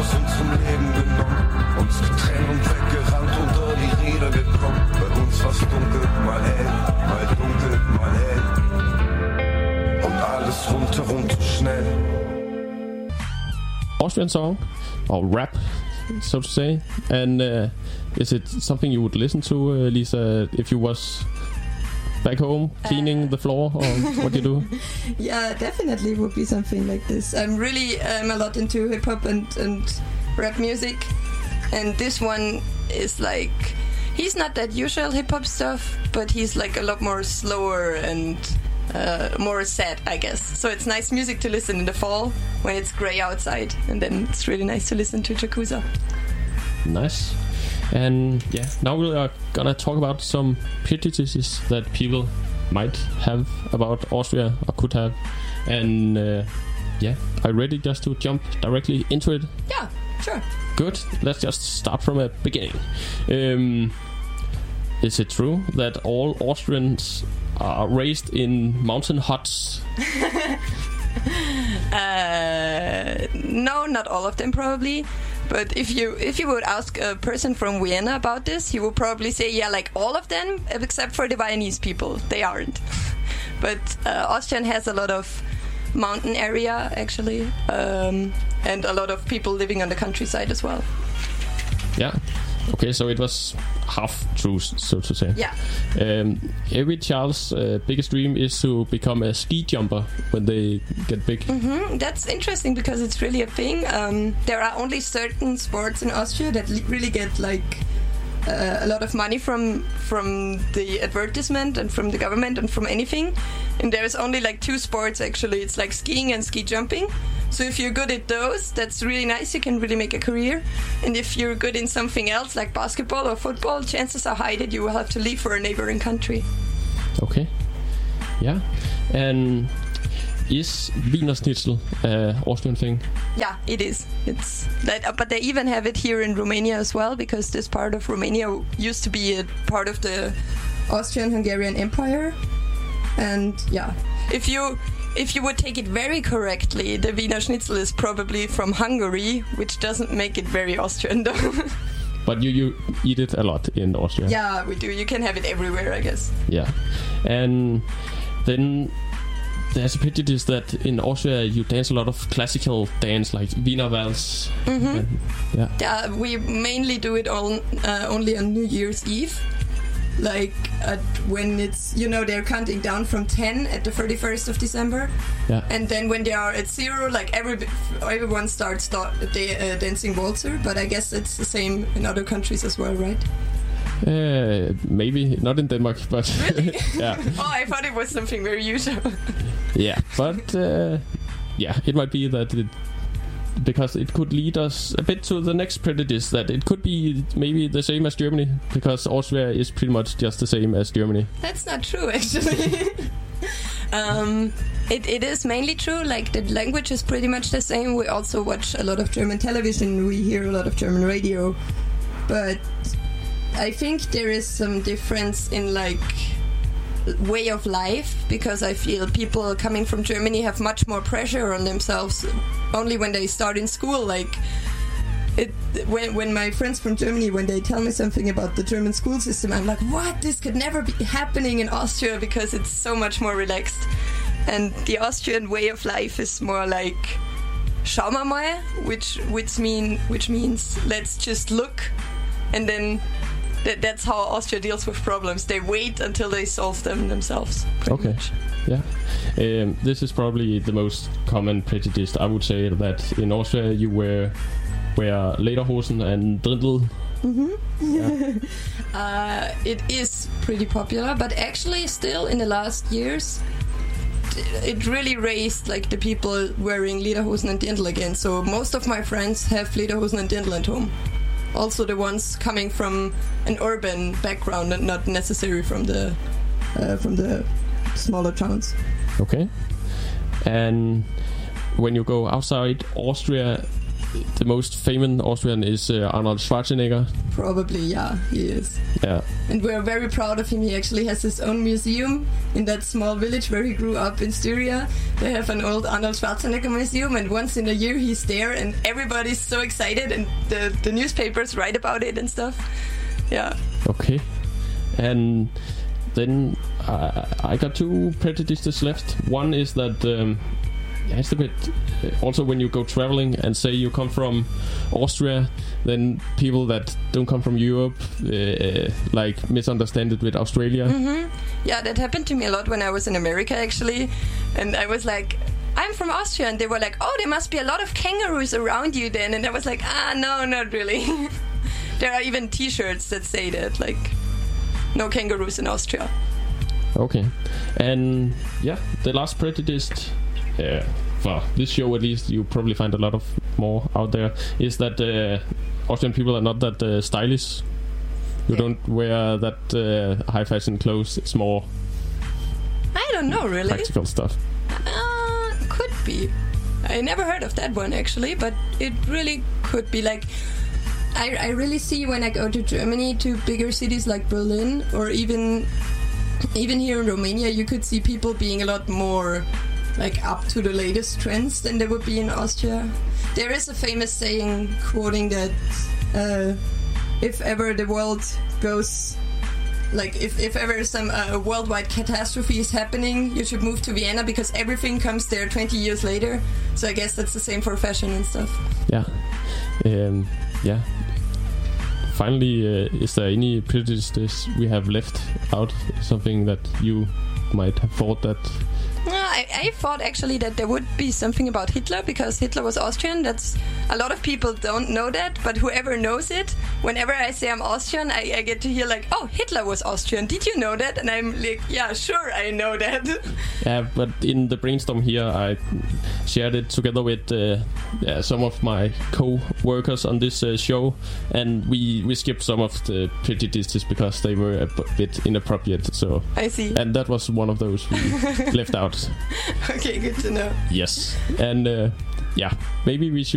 sind zum Leben genommen, uns getrennt und weggerannt, unter die Räder gekommen. Bei uns war's dunkel, mal hell, mal dunkel, mal hell. Und alles rundherum zu schnell. Austrian song, or rap, so to say. And is it something you would listen to, Lisa, if you was back home cleaning the floor, or what you do? Yeah, definitely would be something like this. I'm a lot into hip hop and rap music, and this one is like, he's not that usual hip hop stuff, but he's like a lot more slower and more sad, I guess. So it's nice music to listen in the fall when it's grey outside, and then it's really nice to listen to Yakuza. Nice. And yeah, now we are gonna talk about some prejudices that people might have about Austria or could have. And yeah, are you ready just to jump directly into it? Yeah, sure. Good. Let's just start from a beginning. Is it true that all Austrians are raised in mountain huts? No, not all of them probably. But if you would ask a person from Vienna about this, he would probably say, yeah, like all of them, except for the Viennese people. They aren't. But Austrian has a lot of mountain area, actually, and a lot of people living on the countryside as well. Yeah. Okay, so it was half true, so to say. Yeah. Every child's biggest dream is to become a ski jumper when they get big. Mm-hmm. That's interesting because it's really a thing. There are only certain sports in Austria that really get like a lot of money from the advertisement and from the government and from anything. And there's only like 2 sports actually. It's like skiing and ski jumping. So if you're good at those, that's really nice. You can really make a career. And if you're good in something else, like basketball or football, chances are high that you will have to leave for a neighboring country. Okay. Yeah. And is Wiener Schnitzel an Austrian thing? Yeah, it is. It's that, but they even have it here in Romania as well, because this part of Romania used to be a part of the Austrian-Hungarian Empire. And yeah, if you would take it very correctly, the Wiener Schnitzel is probably from Hungary, which doesn't make it very Austrian though. But you eat it a lot in Austria. Yeah, we do. You can have it everywhere, I guess. Yeah. And then there's a prejudice that in Austria you dance a lot of classical dance, like Wiener Waltz. Mm-hmm. Yeah. We mainly do it only on New Year's Eve. Like when it's, they're counting down from 10 at the 31st of December. Yeah. And then when they are at 0, like everyone starts dancing waltzer. But I guess it's the same in other countries as well, right? Maybe not in Denmark, but really? Yeah. Oh, I thought it was something very usual. Yeah, but yeah, it might be that because it could lead us a bit to the next prejudice, that it could be maybe the same as Germany, because Austria is pretty much just the same as Germany. That's not true, actually. It is mainly true. Like, the language is pretty much the same. We also watch a lot of German television. We hear a lot of German radio. But I think there is some difference in, like, way of life, because I feel people coming from Germany have much more pressure on themselves only when they start in school. Like, when my friends from Germany, when they tell me something about the German school system, I'm like, what? This could never be happening in Austria, because it's so much more relaxed. And the Austrian way of life is more like schauen wir mal, which means let's just look, and then that's how Austria deals with problems. They wait until they solve them themselves. Okay. Much. Yeah. This is probably the most common prejudice. I would say that in Austria you wear lederhosen and Dirndl. Mm-hmm. Yeah. It is pretty popular, but actually still in the last years it really raised, like, the people wearing lederhosen and Dirndl again. So most of my friends have lederhosen and Dirndl at home. Also the ones coming from an urban background and not necessarily from the smaller towns. Okay. And when you go outside Austria, the most famous Austrian is Arnold Schwarzenegger. Probably, yeah, he is. Yeah. And we're very proud of him. He actually has his own museum in that small village where he grew up in Styria. They have an old Arnold Schwarzenegger museum, and once in a year he's there, and everybody's so excited, and the newspapers write about it and stuff. Yeah. Okay. And then I got two prejudices left. One is that it's a bit also when you go traveling and say you come from Austria, then people that don't come from Europe like misunderstand it with Australia. Mm-hmm. Yeah, that happened to me a lot when I was in America actually, and I was like, I'm from Austria, and they were like, oh, there must be a lot of kangaroos around you then, and I was like, no, not really. There are even t-shirts that say that, like, no kangaroos in Austria. Okay. And yeah, the last prejudice, for this show at least, you probably find a lot of more out there, is that Austrian people are not that stylish. You don't wear that high fashion clothes. It's more I don't know, really. Practical stuff. Could be. I never heard of that one actually, but it really could be. Like, I really see when I go to Germany, to bigger cities like Berlin, or even here in Romania, you could see people being a lot more like up to the latest trends than they would be in Austria. There is a famous saying quoting that if ever the world goes, like if ever some worldwide catastrophe is happening, you should move to Vienna because everything comes there 20 years later. So I guess that's the same for fashion and stuff. Yeah. Yeah. Finally, is there any prejudices we have left out? Something that you might have thought that... I thought actually that there would be something about Hitler, because Hitler was Austrian. That's a lot of people don't know that, but whoever knows it, whenever I say I'm Austrian, I get to hear like, oh, Hitler was Austrian. Did you know that? And I'm like, yeah, sure, I know that. Yeah, but in the brainstorm here, I shared it together with some of my co-workers on this show, and we skipped some of the prejudices because they were a bit inappropriate. So I see. And that was one of those we left out. Okay, good to know. Yes. And yeah, maybe we should